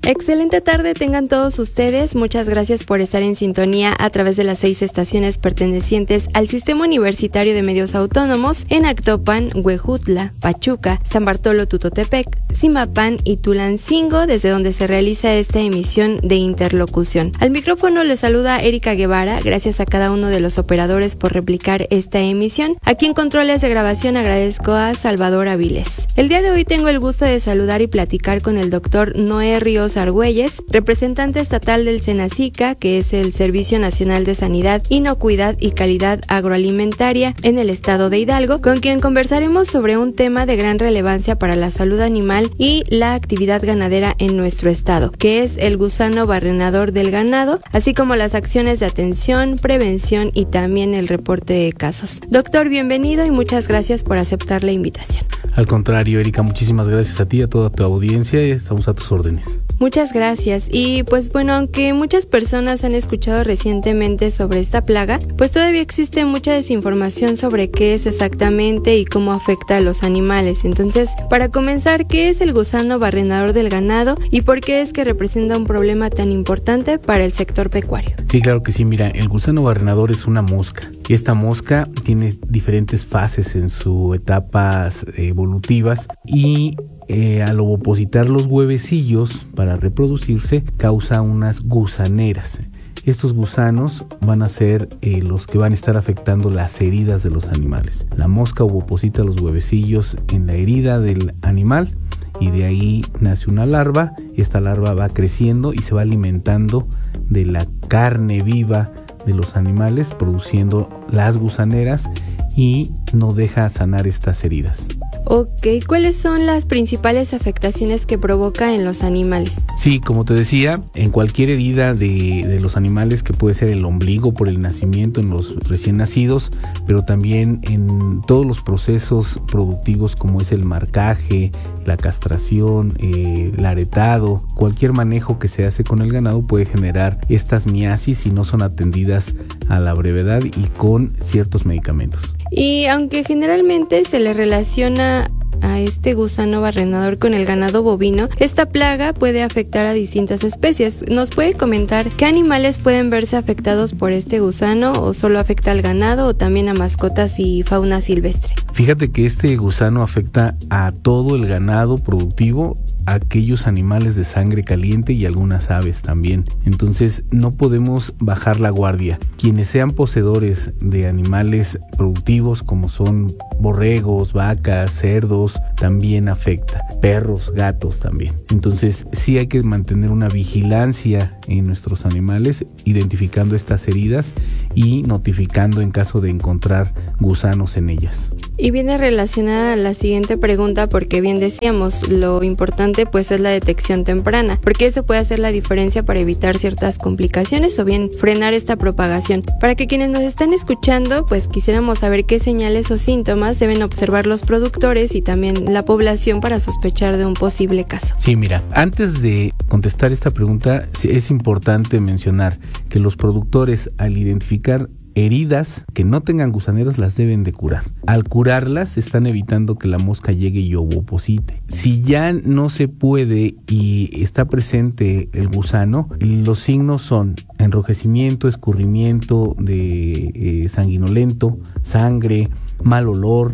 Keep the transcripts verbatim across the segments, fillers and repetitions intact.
Excelente tarde tengan todos ustedes, muchas gracias por estar en sintonía a través de las seis estaciones pertenecientes al Sistema Universitario de Medios Autónomos en Actopan, Huejutla, Pachuca, San Bartolo Tutotepec, Zimapán y Tulancingo, desde donde se realiza esta emisión de Interlocución. Al micrófono les saluda Erika Guevara, gracias a cada uno de los operadores por replicar esta emisión. Aquí en controles de grabación agradezco a Salvador Aviles. El día de hoy tengo el gusto de saludar y platicar con el doctor Noé Ríos Argüelles, representante estatal del SENASICA, que es el Servicio Nacional de Sanidad, Inocuidad y Calidad Agroalimentaria en el estado de Hidalgo, con quien conversaremos sobre un tema de gran relevancia para la salud animal y la actividad ganadera en nuestro estado, que es el gusano barrenador del ganado, así como las acciones de atención, prevención y también el reporte de casos. Doctor, bienvenido y muchas gracias por aceptar la invitación. Al contrario, Erika, muchísimas gracias a ti y a toda tu audiencia y estamos a tus órdenes. Muchas gracias. Y pues bueno, aunque muchas personas han escuchado recientemente sobre esta plaga, pues todavía existe mucha desinformación sobre qué es exactamente y cómo afecta a los animales. Entonces, para comenzar, ¿qué es el gusano barrenador del ganado y por qué es que representa un problema tan importante para el sector pecuario? Sí, claro que sí. Mira, el gusano barrenador es una mosca. Esta mosca tiene diferentes fases en sus etapas evolutivas y Eh, al ovopositar los huevecillos para reproducirse, causa unas gusaneras. Estos gusanos van a ser eh, los que van a estar afectando las heridas de los animales. La mosca ovoposita los huevecillos en la herida del animal y de ahí nace una larva. Esta larva va creciendo y se va alimentando de la carne viva de los animales, produciendo las gusaneras y no deja sanar estas heridas. Ok, ¿cuáles son las principales afectaciones que provoca en los animales? Sí, como te decía, en cualquier herida de, de los animales, que puede ser el ombligo por el nacimiento en los recién nacidos, pero también en todos los procesos productivos como es el marcaje, la castración, eh, el aretado, cualquier manejo que se hace con el ganado puede generar estas miasis si no son atendidas a la brevedad y con ciertos medicamentos. Y aunque generalmente se le relaciona a este gusano barrenador con el ganado bovino, esta plaga puede afectar a distintas especies. ¿Nos puede comentar qué animales pueden verse afectados por este gusano o solo afecta al ganado o también a mascotas y fauna silvestre? Fíjate que este gusano afecta a todo el ganado productivo, a aquellos animales de sangre caliente y algunas aves también. Entonces no podemos bajar la guardia. Quienes sean poseedores de animales productivos como son borregos, vacas, cerdos, también afecta. Perros, gatos también. Entonces sí hay que mantener una vigilancia en nuestros animales, identificando estas heridas y notificando en caso de encontrar gusanos en ellas. Y viene relacionada a la siguiente pregunta porque bien decíamos, lo importante pues es la detección temprana, porque eso puede hacer la diferencia para evitar ciertas complicaciones o bien frenar esta propagación. Para que quienes nos están escuchando, pues quisiéramos saber qué señales o síntomas deben observar los productores y también la población para sospechar de un posible caso. Sí, mira, antes de contestar esta pregunta, es importante mencionar que los productores, al identificar heridas que no tengan gusaneras, las deben de curar. Al curarlas están evitando que la mosca llegue y ovoposite. Si ya no se puede y está presente el gusano, los signos son enrojecimiento, escurrimiento de eh, sanguinolento, sangre, mal olor,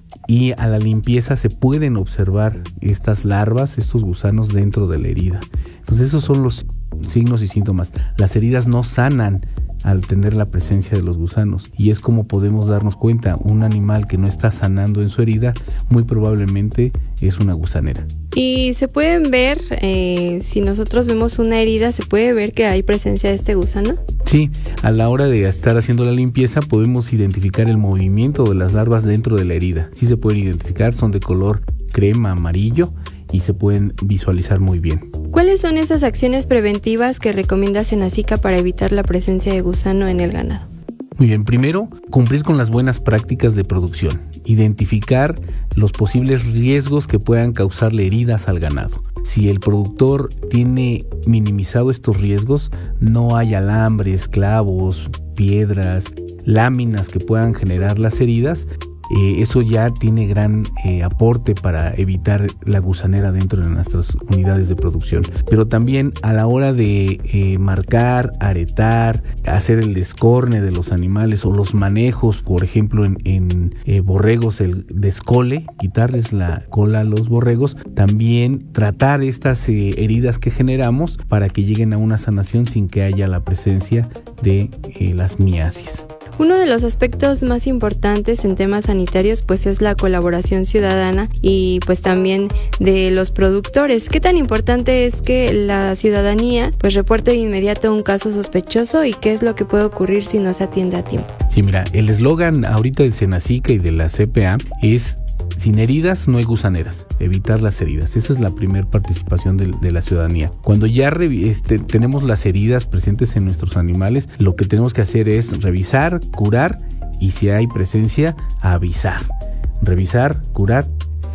y a la limpieza se pueden observar estas larvas, estos gusanos dentro de la herida. Entonces esos son los signos y síntomas. Las heridas no sanan al tener la presencia de los gusanos y es como podemos darnos cuenta, un animal que no está sanando en su herida muy probablemente es una gusanera. Y se pueden ver, eh, si nosotros vemos una herida, ¿se puede ver que hay presencia de este gusano? Sí, a la hora de estar haciendo la limpieza podemos identificar el movimiento de las larvas dentro de la herida. Sí se pueden identificar, son de color crema, amarillo y se pueden visualizar muy bien. ¿Cuáles son esas acciones preventivas que recomienda SENASICA para evitar la presencia de gusano en el ganado? Muy bien, primero, cumplir con las buenas prácticas de producción, identificar los posibles riesgos que puedan causarle heridas al ganado. Si el productor tiene minimizado estos riesgos, no hay alambres, clavos, piedras, láminas que puedan generar las heridas, Eh, eso ya tiene gran eh, aporte para evitar la gusanera dentro de nuestras unidades de producción. Pero también a la hora de eh, marcar, aretar, hacer el descorne de los animales o los manejos, por ejemplo en, en eh, borregos, el descole, quitarles la cola a los borregos, también tratar estas eh, heridas que generamos para que lleguen a una sanación sin que haya la presencia de eh, las miasis. Uno de los aspectos más importantes en temas sanitarios pues es la colaboración ciudadana y pues también de los productores. ¿Qué tan importante es que la ciudadanía pues reporte de inmediato un caso sospechoso y qué es lo que puede ocurrir si no se atiende a tiempo? Sí, mira, el eslogan ahorita del Senacica y de la C P A es: sin heridas no hay gusaneras, evitar las heridas. Esa es la primera participación de, de la ciudadanía. Cuando ya re, este, tenemos las heridas presentes en nuestros animales, lo que tenemos que hacer es revisar, curar y si hay presencia, avisar. Revisar, curar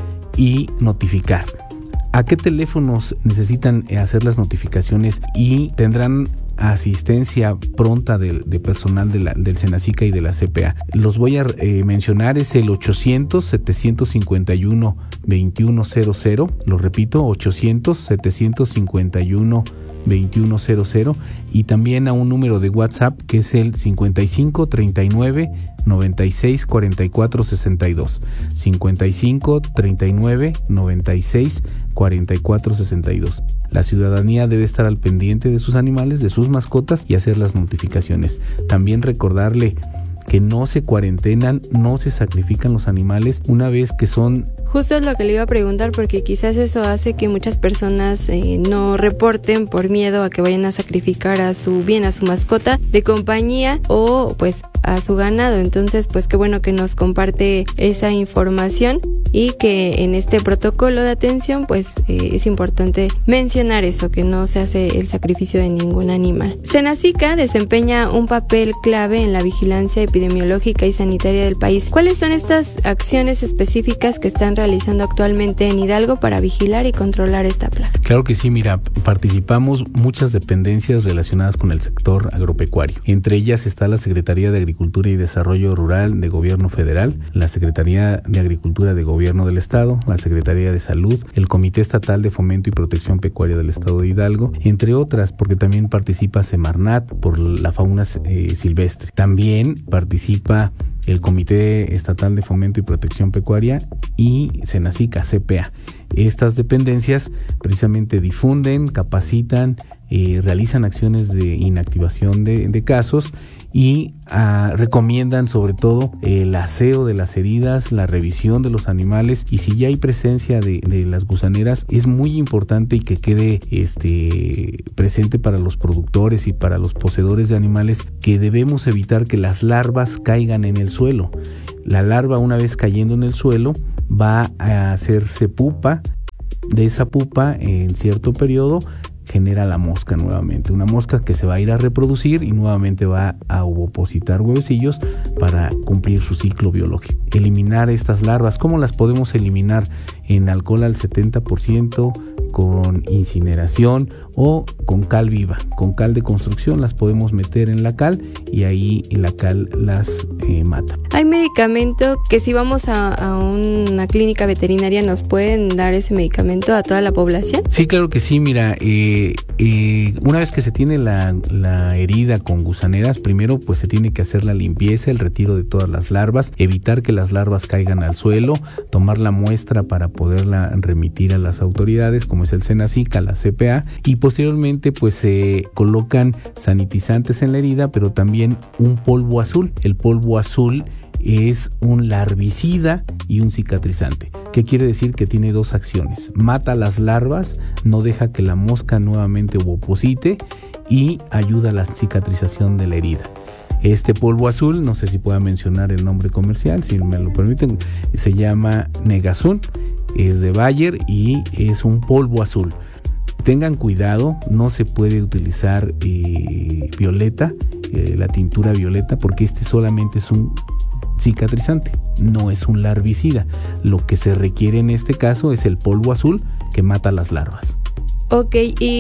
y notificar. ¿A qué teléfonos necesitan hacer las notificaciones y tendrán asistencia pronta de, de personal de la, del Senacica y de la C P A? Los voy a eh, mencionar, es el ochocientos, setecientos cincuenta y uno, veintiuno cero cero, lo repito, ochocientos, setecientos cincuenta y uno, veintiuno cero cero, y también a un número de WhatsApp que es el cincuenta y cinco, treinta y nueve, noventa y seis, cuarenta y cuatro, sesenta y dos, cincuenta y cinco, treinta y nueve, noventa y seis, cuarenta y cuatro, sesenta y dos. La ciudadanía debe estar al pendiente de sus animales, de sus mascotas y hacer las notificaciones. También recordarle que no se cuarentenan, no se sacrifican los animales una vez que son... Justo es lo que le iba a preguntar, porque quizás eso hace que muchas personas eh, no reporten por miedo a que vayan a sacrificar a su bien, a su mascota de compañía o pues a su ganado. Entonces pues qué bueno que nos comparte esa información y que en este protocolo de atención pues eh, es importante mencionar eso, que no se hace el sacrificio de ningún animal. Senacica desempeña un papel clave en la vigilancia epidemiológica y sanitaria del país. ¿Cuáles son estas acciones específicas que están realizando actualmente en Hidalgo para vigilar y controlar esta plaga? Claro que sí, mira, participamos muchas dependencias relacionadas con el sector agropecuario. Entre ellas está la Secretaría de Agricultura y Desarrollo Rural de Gobierno Federal, la Secretaría de Agricultura de Gobierno del Estado, la Secretaría de Salud, el Comité Estatal de Fomento y Protección Pecuaria del Estado de Hidalgo, entre otras, porque también participa Semarnat por la fauna eh, silvestre. También participa el Comité Estatal de Fomento y Protección Pecuaria y Senacica, C P A. Estas dependencias precisamente difunden, capacitan, eh, realizan acciones de inactivación de, de casos y uh, recomiendan sobre todo el aseo de las heridas, la revisión de los animales, y si ya hay presencia de, de las gusaneras, es muy importante y que quede este presente para los productores y para los poseedores de animales que debemos evitar que las larvas caigan en el suelo. La larva, una vez cayendo en el suelo, va a hacerse pupa. De esa pupa, en cierto periodo, genera la mosca nuevamente, una mosca que se va a ir a reproducir y nuevamente va a ovopositar huevecillos para cumplir su ciclo biológico. Eliminar estas larvas, ¿cómo las podemos eliminar? En alcohol al setenta por ciento, con incineración o con cal viva. Con cal de construcción las podemos meter en la cal y ahí la cal las eh, mata. ¿Hay medicamento que si vamos a, a una clínica veterinaria nos pueden dar ese medicamento a toda la población? Sí, claro que sí. Mira, eh, eh, una vez que se tiene la, la herida con gusaneras, primero pues se tiene que hacer la limpieza, el retiro de todas las larvas, evitar que las larvas caigan al suelo, tomar la muestra para poderla remitir a las autoridades, como es el Senacica, la C P A, y posteriormente pues se colocan sanitizantes en la herida, pero también un polvo azul. El polvo azul es un larvicida y un cicatrizante. ¿Qué quiere decir? Que tiene dos acciones: mata las larvas, no deja que la mosca nuevamente ovoposite y ayuda a la cicatrización de la herida. Este polvo azul, no sé si pueda mencionar el nombre comercial, si me lo permiten, se llama Negasun, es de Bayer y es un polvo azul. Tengan cuidado, no se puede utilizar eh, violeta, eh, la tintura violeta, porque este solamente es un cicatrizante, no es un larvicida. Lo que se requiere en este caso es el polvo azul que mata las larvas. Ok,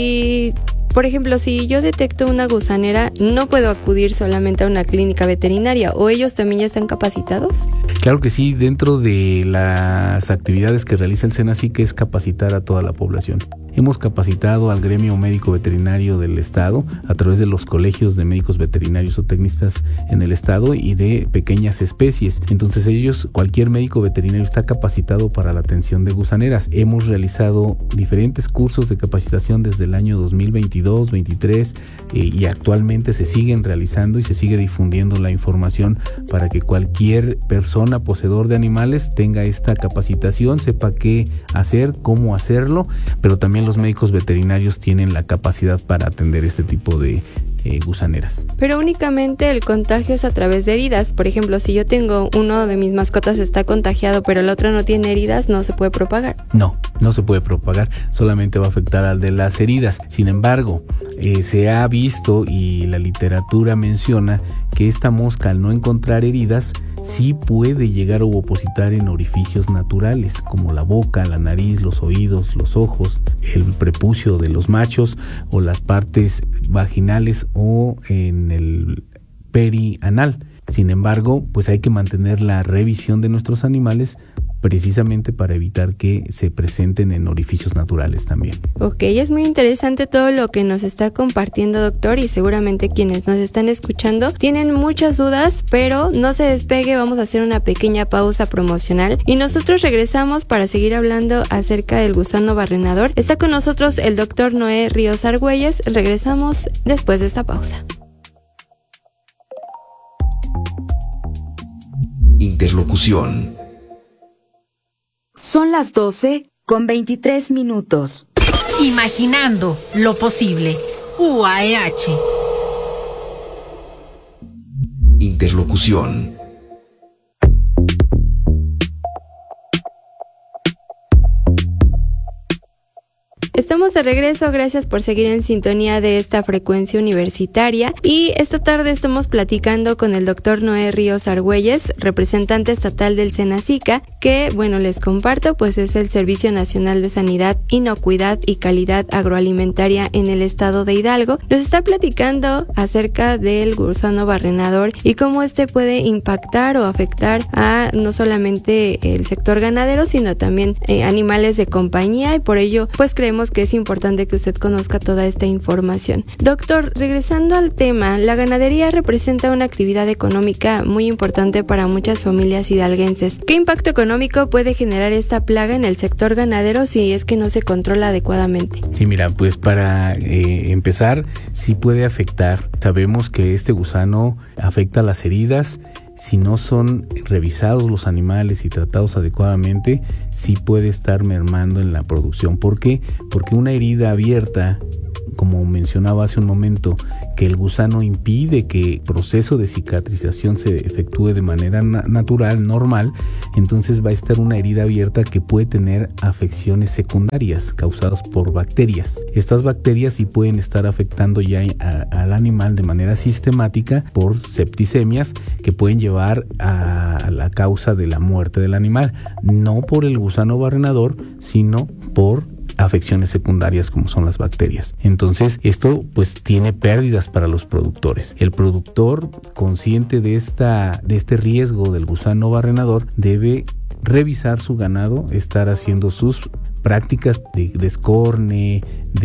y por ejemplo, si yo detecto una gusanera, ¿no puedo acudir solamente a una clínica veterinaria o ellos también ya están capacitados? Claro que sí, dentro de las actividades que realiza el SENACIC es capacitar a toda la población. Hemos capacitado al gremio médico veterinario del estado a través de los colegios de médicos veterinarios o tecnistas en el estado y de pequeñas especies. Entonces ellos, cualquier médico veterinario está capacitado para la atención de gusaneras. Hemos realizado diferentes cursos de capacitación desde el año dos mil veintidós, veintitrés eh, y actualmente se siguen realizando y se sigue difundiendo la información para que cualquier persona poseedor de animales tenga esta capacitación, sepa qué hacer, cómo hacerlo, pero también los médicos veterinarios tienen la capacidad para atender este tipo de eh, gusaneras. Pero únicamente el contagio es a través de heridas. Por ejemplo, si yo tengo uno de mis mascotas está contagiado, pero el otro no tiene heridas, ¿no se puede propagar? No, no se puede propagar, solamente va a afectar al de las heridas. Sin embargo, eh, se ha visto y la literatura menciona que esta mosca, al no encontrar heridas, sí puede llegar a ovopositar en orificios naturales, como la boca, la nariz, los oídos, los ojos, el prepucio de los machos o las partes vaginales o en el perianal. Sin embargo, pues hay que mantener la revisión de nuestros animales precisamente para evitar que se presenten en orificios naturales también. Ok, es muy interesante todo lo que nos está compartiendo, doctor, y seguramente quienes nos están escuchando tienen muchas dudas, pero no se despegue, vamos a hacer una pequeña pausa promocional y nosotros regresamos para seguir hablando acerca del gusano barrenador. Está con nosotros el doctor Noé Ríos Argüelles, regresamos después de esta pausa. Interlocución. Son las doce con veintitrés minutos. Imaginando lo posible. U A E H. Interlocución. Estamos de regreso, gracias por seguir en sintonía de esta frecuencia universitaria y esta tarde estamos platicando con el doctor Noé Ríos Argüelles, representante estatal del SENACICA, que, bueno, les comparto, pues es el Servicio Nacional de Sanidad, Inocuidad y Calidad Agroalimentaria en el estado de Hidalgo. Nos está platicando acerca del gusano barrenador y cómo este puede impactar o afectar a no solamente el sector ganadero, sino también eh, animales de compañía, y por ello, pues creemos que es importante que usted conozca toda esta información. Doctor, regresando al tema, la ganadería representa una actividad económica muy importante para muchas familias hidalguenses. ¿Qué impacto económico puede generar esta plaga en el sector ganadero si es que no se controla adecuadamente? Sí, mira, pues para eh, empezar, sí puede afectar. Sabemos que este gusano afecta las heridas. Si no son revisados los animales y tratados adecuadamente, sí puede estar mermando en la producción. ¿Por qué? Porque una herida abierta, como mencionaba hace un momento, que el gusano impide que el proceso de cicatrización se efectúe de manera na- natural, normal, entonces va a estar una herida abierta que puede tener afecciones secundarias causadas por bacterias. Estas bacterias sí pueden estar afectando ya a, al animal de manera sistemática por septicemias que pueden llevar a, a la causa de la muerte del animal, no por el gusano barrenador, sino por afecciones secundarias como son las bacterias. Entonces, esto pues tiene pérdidas para los productores. El productor, consciente de esta de este riesgo del gusano barrenador, debe revisar su ganado, estar haciendo sus prácticas de descorne,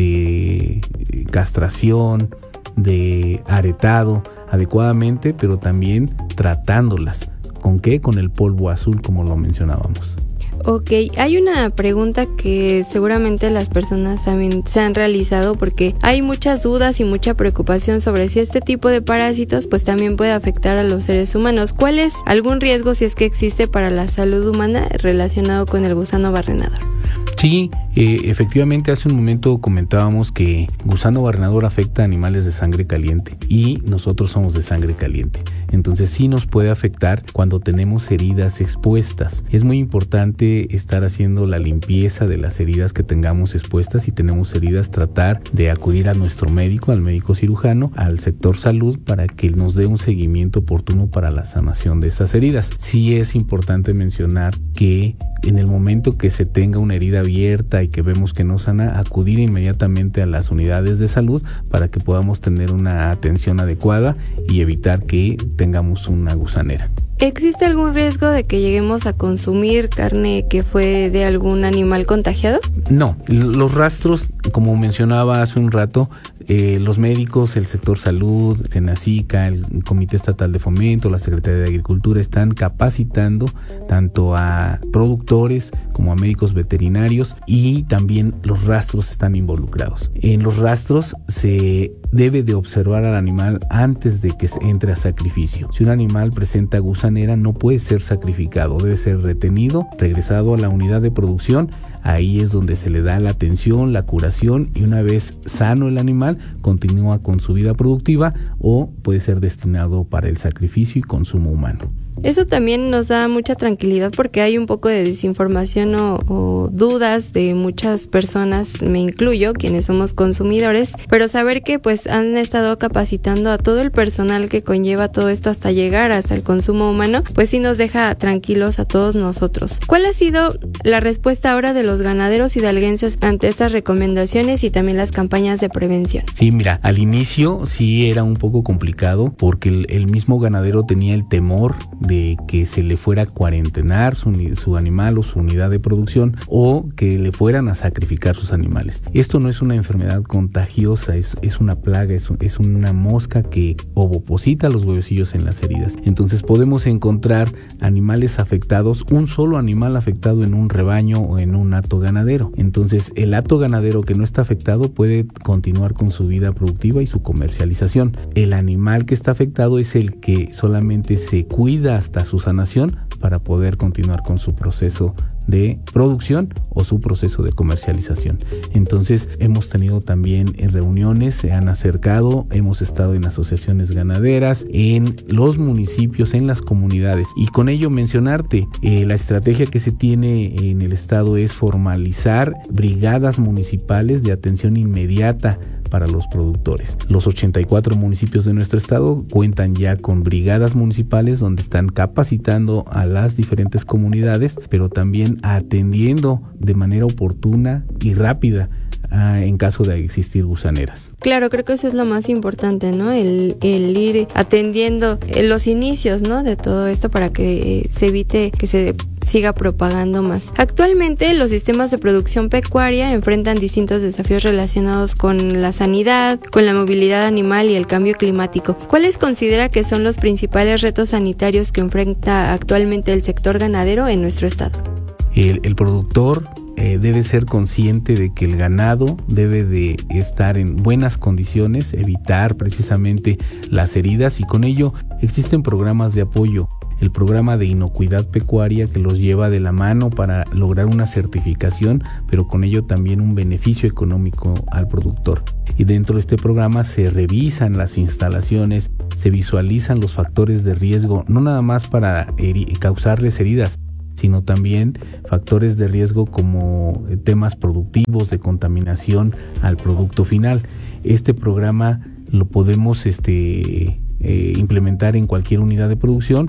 de castración, de aretado adecuadamente, pero también tratándolas. ¿Con qué? Con el polvo azul, como lo mencionábamos. Ok, hay una pregunta que seguramente las personas también se han realizado porque hay muchas dudas y mucha preocupación sobre si este tipo de parásitos pues también puede afectar a los seres humanos. ¿Cuál es algún riesgo, si es que existe, para la salud humana relacionado con el gusano barrenador? Sí, eh, efectivamente hace un momento comentábamos que gusano barrenador afecta a animales de sangre caliente y nosotros somos de sangre caliente. Entonces sí nos puede afectar cuando tenemos heridas expuestas. Es muy importante estar haciendo la limpieza de las heridas que tengamos expuestas. Si tenemos heridas, tratar de acudir a nuestro médico, al médico cirujano, al sector salud, para que nos dé un seguimiento oportuno para la sanación de esas heridas. Sí es importante mencionar que en el momento que se tenga una herida abierta y que vemos que no sana, acudir inmediatamente a las unidades de salud para que podamos tener una atención adecuada y evitar que tengamos una gusanera. ¿Existe algún riesgo de que lleguemos a consumir carne que fue de algún animal contagiado? No, los rastros, como mencionaba hace un rato, eh, los médicos, el sector salud, Senacica, el Comité Estatal de Fomento, la Secretaría de Agricultura están capacitando tanto a productores como a médicos veterinarios, y también los rastros están involucrados. En los rastros se debe de observar al animal antes de que se entre a sacrificio. Si un animal presenta gusanera, no puede ser sacrificado, debe ser retenido, regresado a la unidad de producción. Ahí es donde se le da la atención, la curación, y una vez sano el animal, continúa con su vida productiva o puede ser destinado para el sacrificio y consumo humano. Eso también nos da mucha tranquilidad porque hay un poco de desinformación o, o dudas de muchas personas, me incluyo, quienes somos consumidores, pero saber que pues han estado capacitando a todo el personal que conlleva todo esto hasta llegar hasta el consumo humano, pues sí nos deja tranquilos a todos nosotros. ¿Cuál ha sido la respuesta ahora de los ganaderos hidalguenses ante estas recomendaciones y también las campañas de prevención? Sí, mira, al inicio sí era un poco complicado porque el, el mismo ganadero tenía el temor de que se le fuera a cuarentenar su, su animal o su unidad de producción, o que le fueran a sacrificar sus animales. Esto no es una enfermedad contagiosa, es, es una plaga, es, es una mosca que ovoposita los huevecillos en las heridas. Entonces podemos encontrar animales afectados, un solo animal afectado en un rebaño o en un hato ganadero. Entonces el hato ganadero que no está afectado puede continuar con su vida productiva y su comercialización. El animal que está afectado es el que solamente se cuida hasta su sanación para poder continuar con su proceso de producción o su proceso de comercialización. Entonces hemos tenido también en reuniones, se han acercado, hemos estado en asociaciones ganaderas, en los municipios, en las comunidades, y con ello mencionarte, eh, la estrategia que se tiene en el estado es formalizar brigadas municipales de atención inmediata para los productores. Los ochenta y cuatro municipios de nuestro estado cuentan ya con brigadas municipales donde están capacitando a las diferentes comunidades, pero también atendiendo de manera oportuna y rápida ah, en caso de existir gusaneras. Claro, creo que eso es lo más importante, ¿no? El, el ir atendiendo los inicios, ¿no? De todo esto para que eh, se evite que se siga propagando más. Actualmente los sistemas de producción pecuaria enfrentan distintos desafíos relacionados con la sanidad, con la movilidad animal y el cambio climático. ¿Cuáles considera que son los principales retos sanitarios que enfrenta actualmente el sector ganadero en nuestro estado? El, el productor eh, debe ser consciente de que el ganado debe de estar en buenas condiciones, evitar precisamente las heridas, y con ello existen programas de apoyo. El programa de inocuidad pecuaria que los lleva de la mano para lograr una certificación, pero con ello también un beneficio económico al productor. Y dentro de este programa se revisan las instalaciones, se visualizan los factores de riesgo, no nada más para heri- causarles heridas, sino también factores de riesgo como temas productivos de contaminación al producto final. Este programa lo podemos este, eh, implementar en cualquier unidad de producción,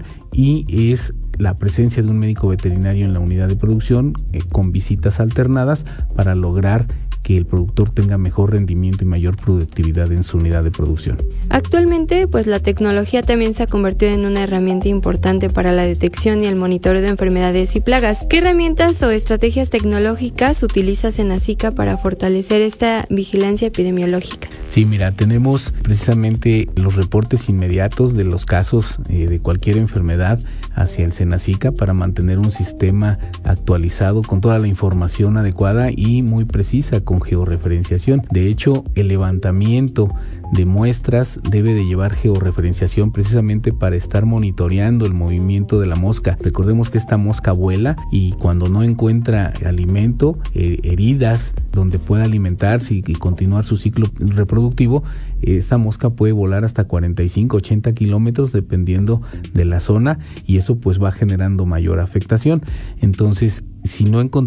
y es la presencia de un médico veterinario en la unidad de producción eh, con visitas alternadas para lograr que el productor tenga mejor rendimiento y mayor productividad en su unidad de producción. Actualmente, pues la tecnología también se ha convertido en una herramienta importante para la detección y el monitoreo de enfermedades y plagas. ¿Qué herramientas o estrategias tecnológicas utiliza Senacica para fortalecer esta vigilancia epidemiológica? Sí, mira, tenemos precisamente los reportes inmediatos de los casos eh, de cualquier enfermedad hacia el Senacica para mantener un sistema actualizado con toda la información adecuada y muy precisa, con georreferenciación. De hecho, el levantamiento de muestras debe de llevar georreferenciación precisamente para estar monitoreando el movimiento de la mosca. Recordemos que esta mosca vuela y cuando no encuentra alimento, eh, heridas donde pueda alimentarse y, y continuar su ciclo reproductivo, esta mosca puede volar hasta cuarenta y cinco, ochenta kilómetros dependiendo de la zona, y eso pues va generando mayor afectación. Entonces, si no encuentra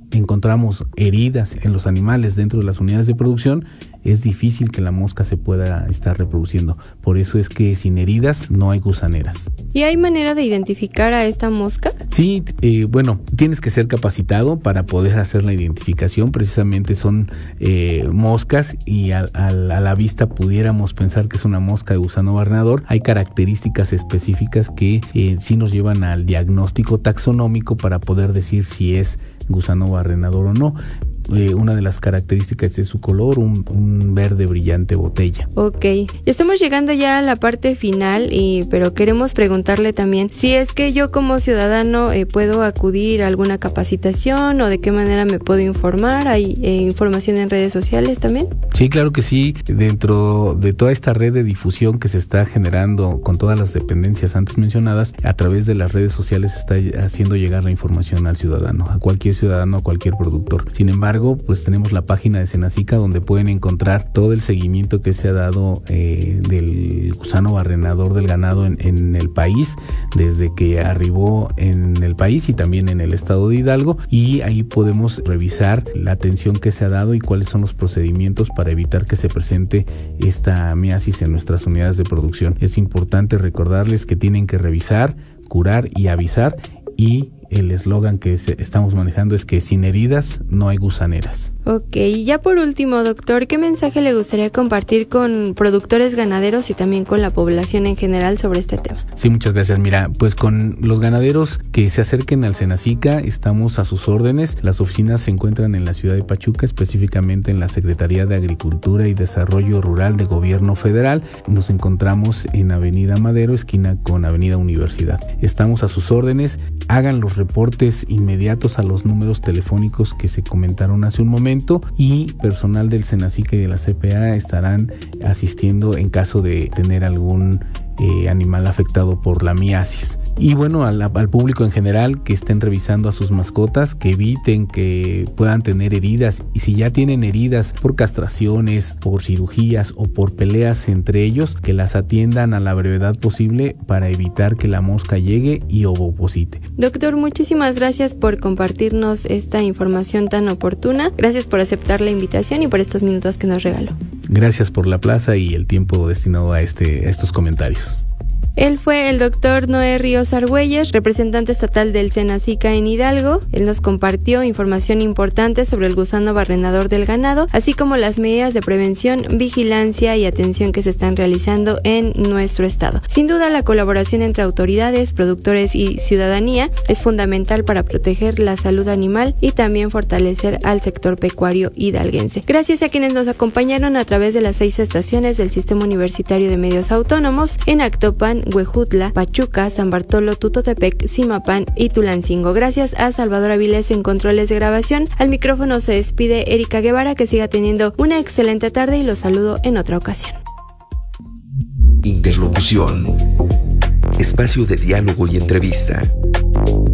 encontramos heridas en los animales dentro de las unidades de producción, es difícil que la mosca se pueda estar reproduciendo. Por eso es que sin heridas no hay gusaneras. ¿Y hay manera de identificar a esta mosca? Sí, eh, bueno, tienes que ser capacitado para poder hacer la identificación. Precisamente son eh, moscas y a, a, a la vista pudiéramos pensar que es una mosca de gusano barrenador. Hay características específicas que eh, sí nos llevan al diagnóstico taxonómico para poder decir si es gusano barrenador o no. Eh, una de las características es su color, un, un verde brillante botella. Ok, estamos llegando ya a la parte final, y, pero queremos preguntarle también si es que yo como ciudadano eh, puedo acudir a alguna capacitación o de qué manera me puedo informar. ¿Hay eh, información en redes sociales también? Sí, claro que sí. Dentro de toda esta red de difusión que se está generando con todas las dependencias antes mencionadas, a través de las redes sociales se está haciendo llegar la información al ciudadano, a cualquier ciudadano, a cualquier productor. Sin embargo, pues tenemos la página de Senacica donde pueden encontrar todo el seguimiento que se ha dado eh, del gusano barrenador del ganado en, en el país, desde que arribó en el país y también en el estado de Hidalgo, y ahí podemos revisar la atención que se ha dado y cuáles son los procedimientos para evitar que se presente esta miasis en nuestras unidades de producción. Es importante recordarles que tienen que revisar, curar y avisar, y el eslogan que estamos manejando es que sin heridas no hay gusaneras. Ok, y ya por último, doctor, ¿qué mensaje le gustaría compartir con productores ganaderos y también con la población en general sobre este tema? Sí, muchas gracias. Mira, pues con los ganaderos que se acerquen al Senacica, estamos a sus órdenes. Las oficinas se encuentran en la ciudad de Pachuca, específicamente en la Secretaría de Agricultura y Desarrollo Rural de Gobierno Federal. Nos encontramos en Avenida Madero, esquina con Avenida Universidad. Estamos a sus órdenes. Hagan los reportes inmediatos a los números telefónicos que se comentaron hace un momento, y personal del Senacica y de la C P A estarán asistiendo en caso de tener algún eh, animal afectado por la miasis. Y bueno, al, al público en general, que estén revisando a sus mascotas, que eviten que puedan tener heridas, y si ya tienen heridas por castraciones, por cirugías o por peleas entre ellos, que las atiendan a la brevedad posible para evitar que la mosca llegue y ovoposite. Doctor, muchísimas gracias por compartirnos esta información tan oportuna. Gracias por aceptar la invitación y por estos minutos que nos regaló. Gracias por la plaza y el tiempo destinado a, este, a estos comentarios. Él fue el doctor Noé Ríos Argüelles, representante estatal del Senacica en Hidalgo. Él nos compartió información importante sobre el gusano barrenador del ganado, así como las medidas de prevención, vigilancia y atención que se están realizando en nuestro estado. Sin duda, la colaboración entre autoridades, productores y ciudadanía es fundamental para proteger la salud animal y también fortalecer al sector pecuario hidalguense. Gracias a quienes nos acompañaron a través de las seis estaciones del Sistema Universitario de Medios Autónomos en Actopan, Huejutla, Pachuca, San Bartolo, Tutotepec, Zimapán y Tulancingo. Gracias a Salvador Avilés en controles de grabación. Al micrófono se despide Erika Guevara, que siga teniendo una excelente tarde y los saludo en otra ocasión. Interlocución. Espacio de diálogo y entrevista.